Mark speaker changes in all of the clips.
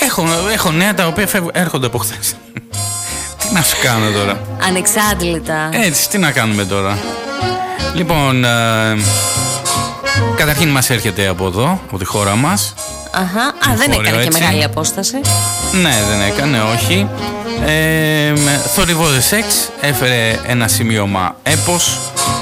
Speaker 1: Έχω νέα τα οποία έρχονται από χθες. Τι να σου κάνω τώρα.
Speaker 2: Ανεξάντλητα.
Speaker 1: Έτσι, τι να κάνουμε τώρα. Λοιπόν, καταρχήν μας έρχεται από εδώ, από τη χώρα μας.
Speaker 2: Αχα. Δεν έκανε και μεγάλη απόσταση.
Speaker 1: Ναι, δεν έκανε, όχι. Θορυβόδες σεξ, έφερε ένα σημείωμα έπος.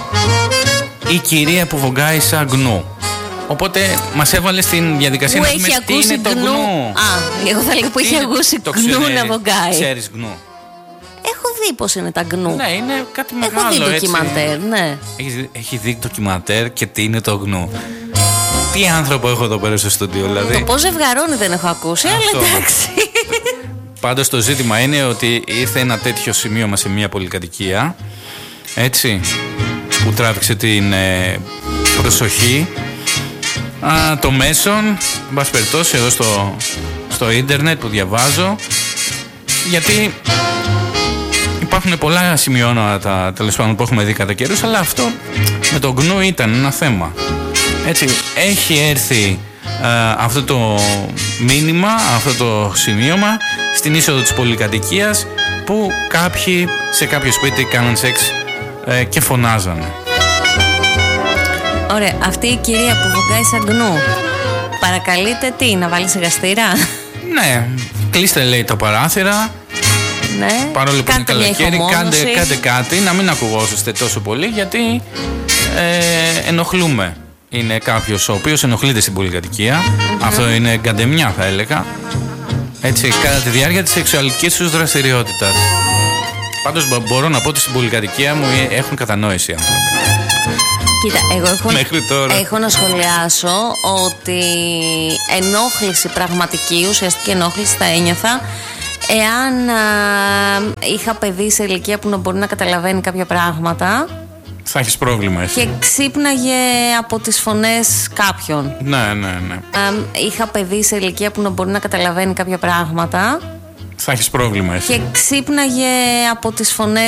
Speaker 1: Η κυρία που βογκάει σαν γνού. Οπότε μας έβαλε στην διαδικασία
Speaker 2: που
Speaker 1: να δούμε τι είναι το γνού.
Speaker 2: Εγώ θα λέγα που έχει ακούσει γνού να βογκάει.
Speaker 1: Ξέρεις γνού.
Speaker 2: Έχω δει πως είναι τα γνού.
Speaker 1: Ναι, είναι κάτι μεγάλο.
Speaker 2: Έχω δει ντοκιμαντέρ, ναι.
Speaker 1: Έχει δει ντοκιμαντέρ και τι είναι το γνού. Τι άνθρωπο έχω εδώ πέρα στο στούντιο, δηλαδή.
Speaker 2: Το πώς ζευγαρώνει δεν έχω ακούσει, αλλά εντάξει.
Speaker 1: Πάντως το ζήτημα είναι ότι ήρθε ένα τέτοιο σημείωμα σε μια πολυκατοικία, έτσι, που τράβηξε την προσοχή το μέσον, εν πάση περιπτώσει, εδώ στο ίντερνετ που διαβάζω, γιατί υπάρχουν πολλά σημειώματα τέλος πάντων που έχουμε δει κατά καιρούς, αλλά αυτό με το γνου ήταν ένα θέμα. Έτσι, έχει έρθει αυτό το μήνυμα, αυτό το σημείωμα στην είσοδο της πολυκατοικίας που κάποιοι σε κάποιο σπίτι κάναν σεξ και φωνάζανε.
Speaker 2: Ωραία, αυτή η κυρία που βογκάει σαν γνού, παρακαλείτε τι, να βάλει σιγαστήρα?
Speaker 1: Ναι, κλείστε λέει τα παράθυρα.
Speaker 2: Ναι.
Speaker 1: Παρόλο που είναι καλοκαίρι, κάντε κάτι, να μην ακουγόσαστε τόσο πολύ, γιατί ενοχλούμε. Είναι κάποιος ο οποίος ενοχλείται στην πολυκατοικία. Αυτό είναι γκαντεμιά, θα έλεγα. Έτσι, κατά τη διάρκεια της σεξουαλικής τους δραστηριότητας. Πάντως μπορώ να πω ότι στην πολυκατοικία μου έχουν κατανόηση οι άνθρωποι.
Speaker 2: Κοίτα, εγώ έχω να σχολιάσω ότι ενόχληση πραγματική, ουσιαστική ενόχληση θα ένιωθα εάν είχα παιδί σε ηλικία που να μπορεί να καταλαβαίνει κάποια πράγματα.
Speaker 1: Θα έχεις πρόβλημα εσύ.
Speaker 2: Και ξύπναγε από τις φωνές κάποιων.
Speaker 1: Ναι.
Speaker 2: Είχα παιδί σε ηλικία που να μπορεί να καταλαβαίνει κάποια πράγματα.
Speaker 1: Θα έχεις πρόβλημα εσύ.
Speaker 2: Και ξύπναγε από τις φωνές